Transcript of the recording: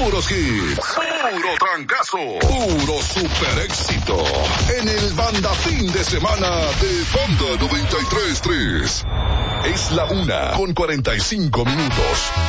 puros hits, puro trancazo, puro super éxito. En el Banda Fin de Semana de Banda 93.3. Es la 1:45.